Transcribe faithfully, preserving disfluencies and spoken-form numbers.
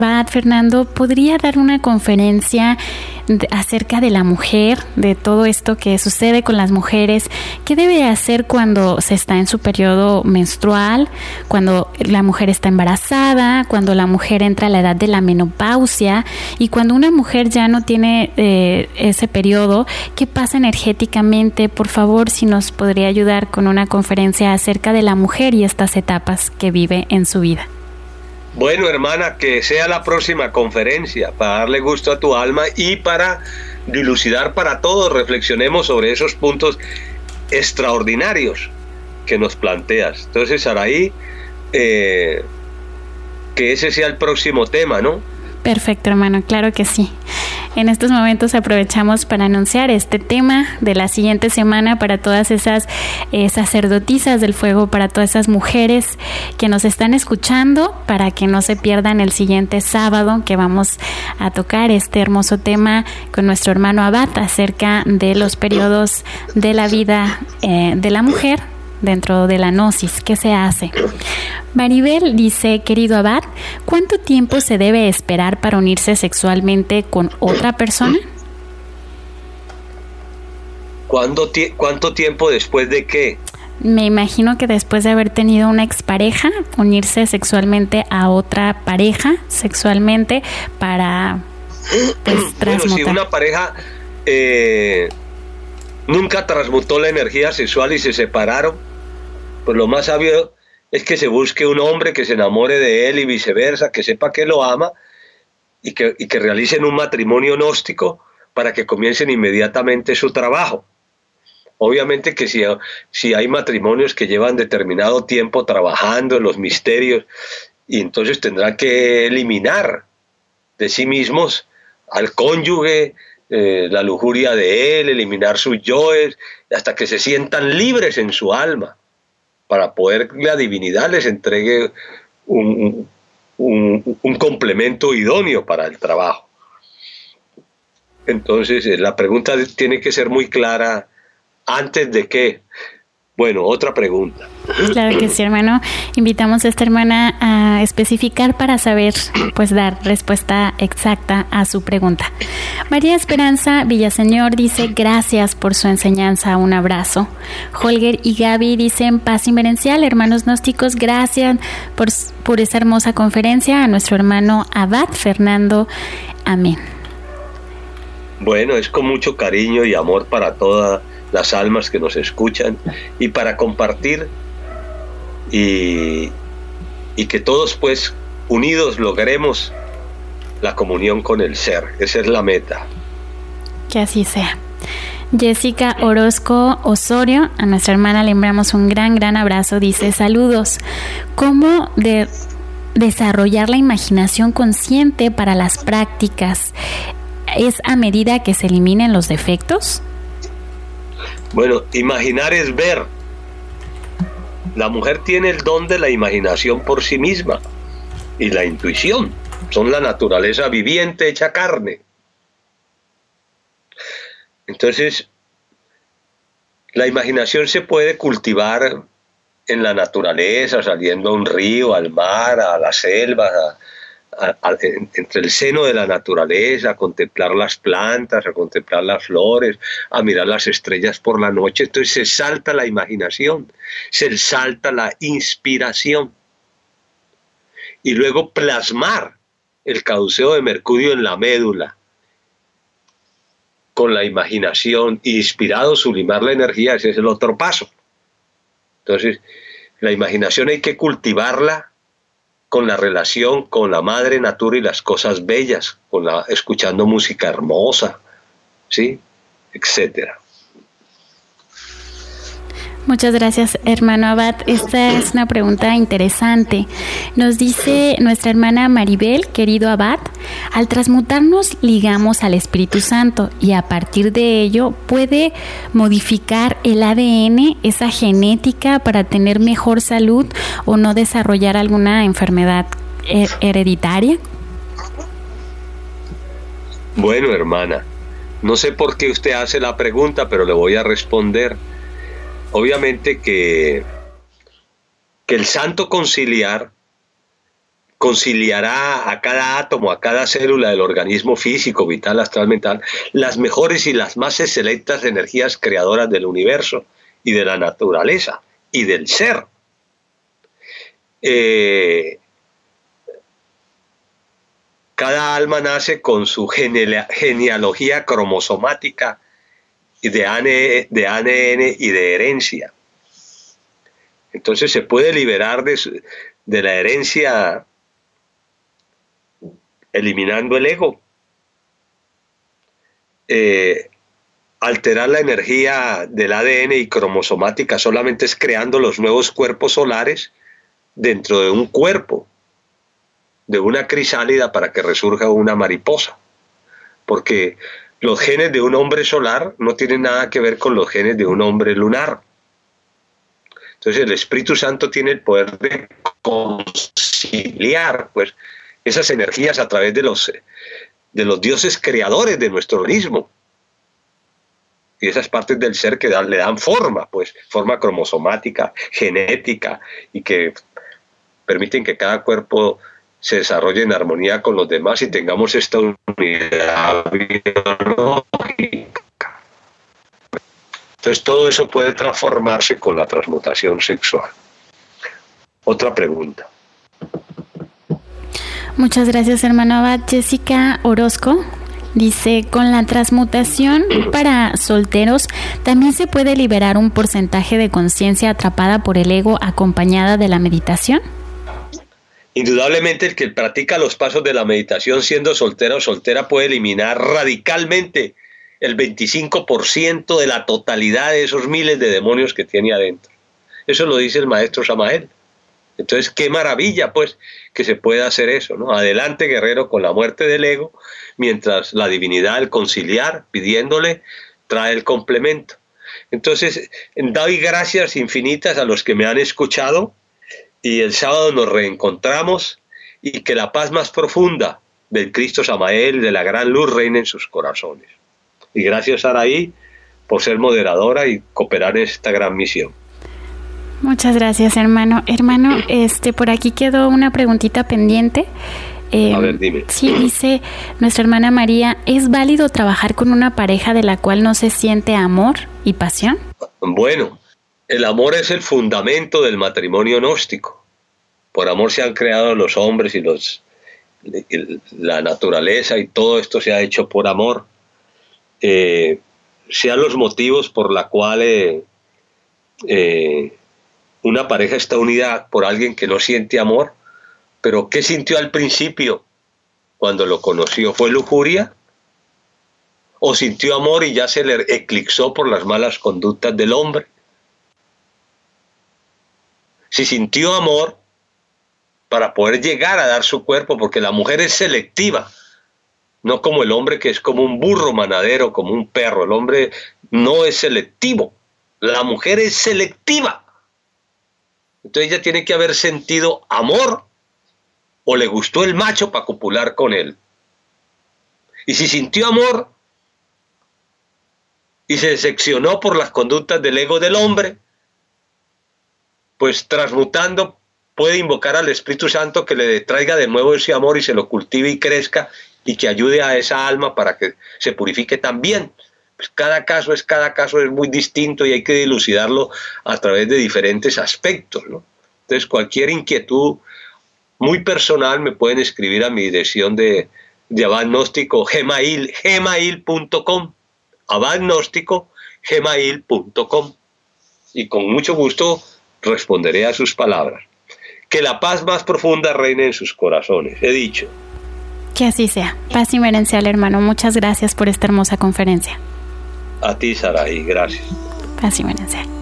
Abad, Fernando, ¿podría dar una conferencia de, acerca de la mujer, de todo esto que sucede con las mujeres? ¿Qué debe hacer cuando se está en su periodo menstrual, cuando la mujer está embarazada, cuando la mujer entra a la edad de la menopausia y cuando una mujer ya no tiene eh, ese periodo? ¿Qué pasa energéticamente? Por favor, si nos podría ayudar con una conferencia acerca de la mujer y estas etapas que vive en su vida. Bueno, hermana, que sea la próxima conferencia para darle gusto a tu alma y para dilucidar para todos, reflexionemos sobre esos puntos extraordinarios que nos planteas. Entonces, Saraí, eh, que ese sea el próximo tema, ¿no? Perfecto, hermano, claro que sí. En estos momentos aprovechamos para anunciar este tema de la siguiente semana para todas esas eh, sacerdotisas del fuego, para todas esas mujeres que nos están escuchando, para que no se pierdan el siguiente sábado que vamos a tocar este hermoso tema con nuestro hermano Abad acerca de los periodos de la vida eh, de la mujer dentro de la gnosis. ¿Qué se hace? Maribel dice, querido Abad, ¿cuánto tiempo se debe esperar para unirse sexualmente con otra persona? ¿Cuánto, ti- ¿Cuánto tiempo después de qué? Me imagino que después de haber tenido una expareja, unirse sexualmente a otra pareja sexualmente para pues, transmutar. Bueno, si una pareja eh, nunca transmutó la energía sexual y se separaron, pues lo más sabio es que se busque un hombre que se enamore de él y viceversa, que sepa que lo ama y que, y que realicen un matrimonio gnóstico para que comiencen inmediatamente su trabajo. Obviamente que si, si hay matrimonios que llevan determinado tiempo trabajando en los misterios, y entonces tendrán que eliminar de sí mismos al cónyuge, eh, la lujuria de él, eliminar sus yoes, hasta que se sientan libres en su alma, para poder la divinidad les entregue un, un, un complemento idóneo para el trabajo. Entonces, la pregunta tiene que ser muy clara. ¿Antes de qué? Bueno, otra pregunta. Claro que sí, hermano. Invitamos a esta hermana a especificar para saber, pues, dar respuesta exacta a su pregunta. María Esperanza Villaseñor dice, gracias por su enseñanza, un abrazo. Holger y Gaby dicen, paz inmerencial, hermanos gnósticos, gracias por, por esa hermosa conferencia. A nuestro hermano Abad Fernando, amén. Bueno, es con mucho cariño y amor para todas las almas que nos escuchan y para compartir y, y que todos pues unidos logremos la comunión con el ser. Esa es la meta. Que así sea. Jessica Orozco Osorio, a nuestra hermana le enviamos un gran, gran abrazo. Dice, saludos. ¿Cómo de desarrollar la imaginación consciente para las prácticas? ¿Es a medida que se eliminen los defectos? Bueno, imaginar es ver. La mujer tiene el don de la imaginación por sí misma y la intuición. Son la naturaleza viviente hecha carne. Entonces, la imaginación se puede cultivar en la naturaleza, saliendo a un río, al mar, a la selva, a, a, a, entre el seno de la naturaleza, a contemplar las plantas, a contemplar las flores, a mirar las estrellas por la noche. Entonces se salta la imaginación, se salta la inspiración. Y luego plasmar el cauceo de Mercurio en la médula, con la imaginación, inspirado, sublimar la energía, ese es el otro paso. Entonces, la imaginación hay que cultivarla con la relación con la madre natura y las cosas bellas, con la, escuchando música hermosa, ¿sí? Etcétera. Muchas gracias, hermano Abad. Esta es una pregunta interesante. Nos dice nuestra hermana Maribel, querido Abad, al transmutarnos ligamos al Espíritu Santo y a partir de ello puede modificar el A D N, esa genética, para tener mejor salud o no desarrollar alguna enfermedad hereditaria. Bueno, hermana, no sé por qué usted hace la pregunta, pero le voy a responder. Obviamente que, que el santo conciliar conciliará a cada átomo, a cada célula del organismo físico, vital, astral, mental, las mejores y las más excelentes energías creadoras del universo y de la naturaleza y del ser. Eh, cada alma nace con su genealogía cromosomática y de A N N y de herencia. Entonces se puede liberar de, su, de la herencia eliminando el ego, eh, alterar la energía del A D N y cromosomática solamente es creando los nuevos cuerpos solares dentro de un cuerpo, de una crisálida para que resurja una mariposa, porque los genes de un hombre solar no tienen nada que ver con los genes de un hombre lunar. Entonces el Espíritu Santo tiene el poder de conciliar, pues, esas energías a través de los, de los dioses creadores de nuestro organismo. Y esas partes del ser que dan, le dan forma, pues, forma cromosomática, genética, y que permiten que cada cuerpo se desarrolle en armonía con los demás y tengamos esta unidad biológica. Entonces todo eso puede transformarse con la transmutación sexual. Otra pregunta. Muchas gracias, hermano Abad. Jessica Orozco dice, con la transmutación para solteros, ¿también se puede liberar un porcentaje de conciencia atrapada por el ego acompañada de la meditación? Indudablemente el que practica los pasos de la meditación siendo soltero o soltera puede eliminar radicalmente el veinticinco por ciento de la totalidad de esos miles de demonios que tiene adentro. Eso lo dice el maestro Samael. Entonces, qué maravilla, pues, que se pueda hacer eso, ¿no? Adelante, guerrero, con la muerte del ego, mientras la divinidad, al conciliar, pidiéndole, trae el complemento. Entonces, doy gracias infinitas a los que me han escuchado, y el sábado nos reencontramos, y que la paz más profunda del Cristo Samael, de la gran luz, reine en sus corazones. Y gracias, Araí, por ser moderadora y cooperar en esta gran misión. Muchas gracias, hermano. Hermano, este, por aquí quedó una preguntita pendiente. Eh, A ver, dime. Sí, dice nuestra hermana María, ¿es válido trabajar con una pareja de la cual no se siente amor y pasión? Bueno, el amor es el fundamento del matrimonio gnóstico. Por amor se han creado los hombres y los la naturaleza, y todo esto se ha hecho por amor. Eh, sean los motivos por la cual eh, eh, una pareja está unida por alguien que no siente amor, pero ¿qué sintió al principio cuando lo conoció? ¿Fue lujuria? ¿O sintió amor y ya se le eclipsó por las malas conductas del hombre? Si sintió amor, para poder llegar a dar su cuerpo, porque la mujer es selectiva, no como el hombre, que es como un burro manadero, como un perro. El hombre no es selectivo, la mujer es selectiva. Entonces ella tiene que haber sentido amor, o le gustó el macho para copular con él. Y si sintió amor y se decepcionó por las conductas del ego del hombre, pues transmutando puede invocar al Espíritu Santo que le traiga de nuevo ese amor y se lo cultive y crezca, y que ayude a esa alma para que se purifique también. Pues cada caso es cada caso es muy distinto y hay que dilucidarlo a través de diferentes aspectos, ¿no? Entonces cualquier inquietud muy personal me pueden escribir a mi dirección de, de Abad Gnóstico, gmail, gmail punto com, abad gnóstico, gmail punto com, y con mucho gusto responderé a sus palabras. Que la paz más profunda reine en sus corazones, he dicho. Que así sea. Paz inmerencial, hermano. Muchas gracias por esta hermosa conferencia. A ti, Saraí, gracias. Paz inmerencial.